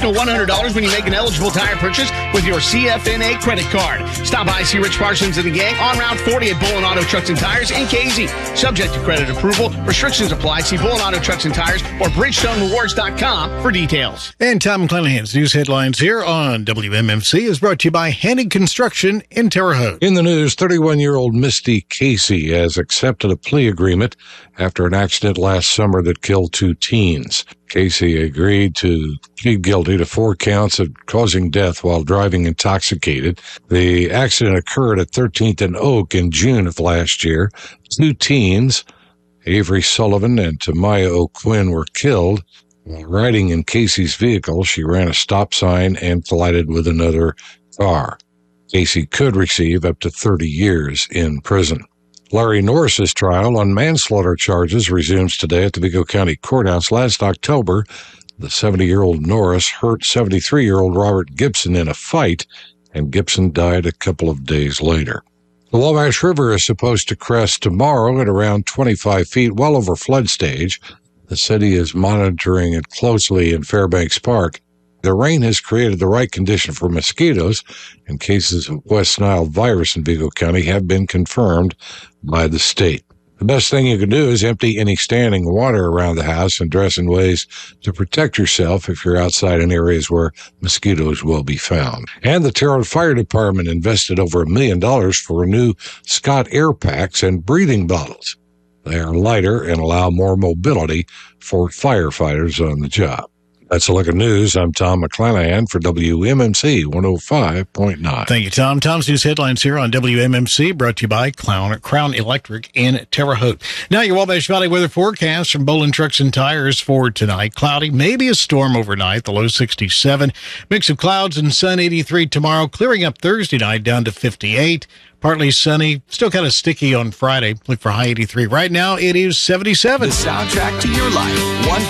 additional $100 when you make an eligible tire purchase with your CFNA credit card. Stop by, see Rich Parsons and the gang on Route 40 at Bullen Auto Trucks and Tires in Casey. Subject to credit approval. Restrictions apply. See Bullen Auto Trucks and Tires or BridgestoneRewards.com for details. And Tom McClanahan's news headlines here on WMMC is brought to you by Hanning Construction in Terre Haute. In the news, 31-year-old Misty Casey has accepted a plea agreement after an accident last summer that killed 2 teens. Casey agreed to plead guilty to 4 counts of causing death while driving intoxicated. The accident occurred at 13th and Oak in June of last year. 2 teens, Avery Sullivan and Tamaya O'Quinn, were killed. While riding in Casey's vehicle, she ran a stop sign and collided with another car. Casey could receive up to 30 years in prison. Larry Norris's trial on manslaughter charges resumes today at the Vigo County Courthouse. Last October, the 70-year-old Norris hurt 73-year-old Robert Gibson in a fight, and Gibson died a couple of days later. The Wabash River is supposed to crest tomorrow at around 25 feet, well over flood stage. The city is monitoring it closely in Fairbanks Park. The rain has created the right condition for mosquitoes, and cases of West Nile virus in Vigo County have been confirmed by the state. The best thing you can do is empty any standing water around the house and dress in ways to protect yourself if you're outside in areas where mosquitoes will be found. And the Terre Haute Fire Department invested over $1 million for new Scott Air Packs and breathing bottles. They are lighter and allow more mobility for firefighters on the job. That's a look at news. I'm Tom McClanahan for WMMC 105.9. Thank you, Tom. Tom's news headlines here on WMMC, brought to you by Crown Electric in Terre Haute. Now, your Wabash Valley weather forecast from Bullen Trucks and Tires for tonight. Cloudy, maybe a storm overnight, the low 67. Mix of clouds and sun, 83 tomorrow. Clearing up Thursday night down to 58. Partly sunny, still kind of sticky on Friday. Look for high 83. Right now, it is 77. The soundtrack to your life, one